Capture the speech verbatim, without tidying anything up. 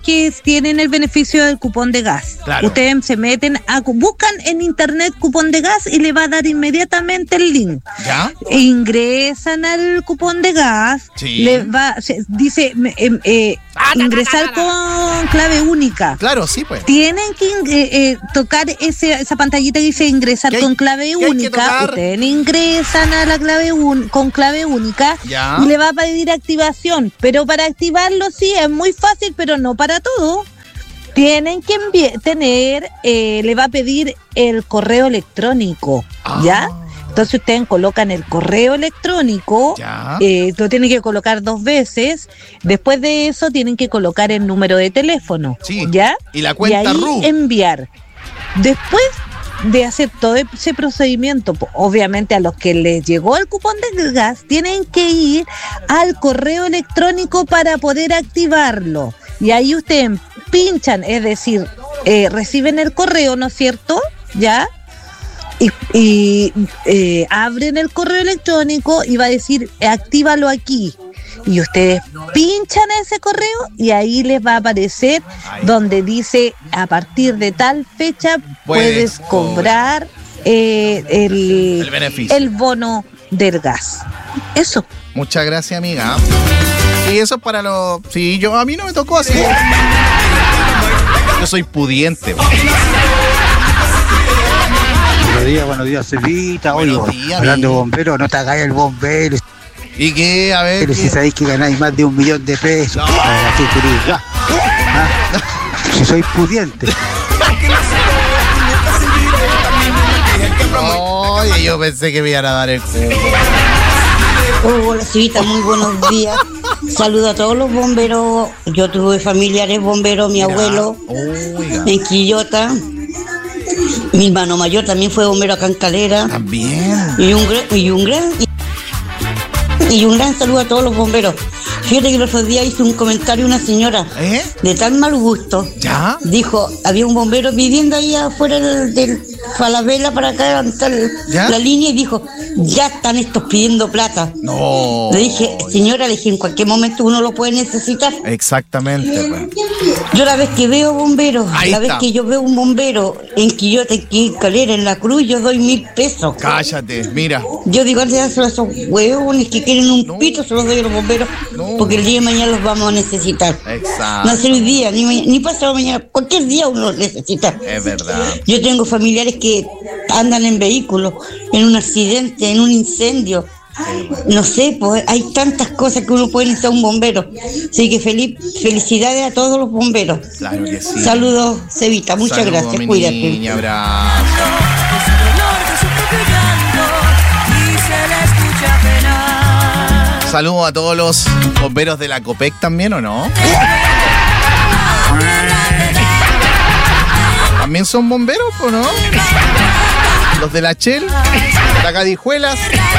que tienen el beneficio del cupón de gas. Claro. Ustedes se meten, a, buscan en internet cupón de gas y le va a dar inmediatamente el link. ¿Ya? Ingresan al cupón de gas, Sí. le va, se, dice eh, eh, Ah, ingresar con clave única. Claro, sí, pues. Tienen que eh, eh, tocar ese, esa pantallita que dice ingresar ¿Qué hay- con clave qué hay que única. tocar? Ustedes ingresan a la clave un, con clave única Ya. y le va a pedir activación. Pero para activarlo sí es muy fácil, pero no para todo. Tienen que envi- tener, eh, le va a pedir el correo electrónico, Ah. ¿ya? Entonces ustedes colocan el correo electrónico, Ya. eh, lo tienen que colocar dos veces. Después de eso tienen que colocar el número de teléfono, Sí. ¿ya? Y la cuenta y ahí R U. enviar. Después de hacer todo ese procedimiento, po- obviamente a los que les llegó el cupón de gas, tienen que ir al correo electrónico para poder activarlo. Y ahí ustedes pinchan, es decir, eh, reciben el correo, ¿no es cierto? ¿Ya? Y, y eh, abren el correo electrónico y va a decir, actívalo aquí. Y ustedes pinchan ese correo y ahí les va a aparecer Ahí. donde dice, a partir de tal fecha Puedes puedes cobrar eh, el, El beneficio. el bono del gas. Eso. Muchas gracias, amiga. Sí, eso es para los... Sí, yo a mí no me tocó así. Yo soy pudiente. Buenos días, buenos días, Cevita. Oye, Buenos días, hablando de amigo. bomberos, no te hagáis el bombero. ¿Y qué? A ver. Pero si ¿qué? sabéis que ganáis más de un millón de pesos. No. ¿Para qué queréis? Ah, ah, Si soy pudiente. Oye, yo pensé que me iban a dar el cubo. Oh, hola, Civita, muy buenos días. Saludo a todos los bomberos. Yo tuve familiares bomberos, mi Mira, abuelo Oiga. en Quillota. Mi hermano mayor también fue bombero acá en Calera. También. Y un, gran- y un gran y un gran saludo a todos los bomberos. Fíjate que el otro día hizo un comentario una señora ¿Eh? de tan mal gusto. ¿Ya? Dijo, había un bombero pidiendo ahí afuera del, del Falabella para acá levantar ¿Ya? la línea y dijo, ya están estos pidiendo plata. No. Le dije, señora, le dije, en cualquier momento uno lo puede necesitar. Exactamente, pues. Yo la vez que veo bomberos, Ahí la está. vez que yo veo un bombero en Quillota, en Calera, en la Cruz, yo doy mil pesos. Cállate, mira. Yo digo, antes de dárselo a esos huevones que quieren un No. pito, se los doy a los bomberos, No. porque el día de mañana los vamos a necesitar. Exacto. No ser hoy día, ni, ma- ni pasado mañana, cualquier día uno los necesita. Es verdad. Yo tengo familiares que andan en vehículos, en un accidente, en un incendio. No sé, pues hay tantas cosas que uno puede necesitar un bombero. Así que feliz, felicidades a todos los bomberos. Claro que sí. Saludos, Cevita, muchas Saludos, gracias, mi cuídate. niña, abrazo. Saludos a todos los bomberos de la COPEC también, ¿o no? ¿También son bomberos o no? Los de la Shell, la Cadijuelas.